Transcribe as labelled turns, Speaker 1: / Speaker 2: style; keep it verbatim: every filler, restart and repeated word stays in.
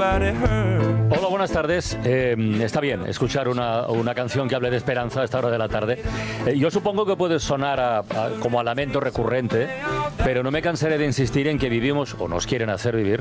Speaker 1: Hola, buenas tardes. Eh, está bien escuchar una, una canción que hable de esperanza a esta hora de la tarde. Eh, yo supongo que puede sonar a, a, como a lamento recurrente, pero no me cansaré de insistir en que vivimos, o nos quieren hacer vivir,